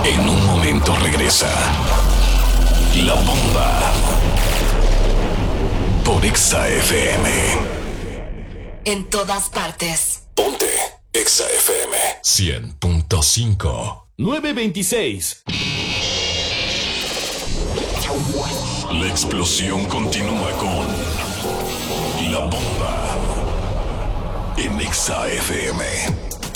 En un momento regresa La Bomba por Exa FM. En todas partes. Ponte Exa FM 100.5. 926. La explosión continúa con La Bomba en Exa FM.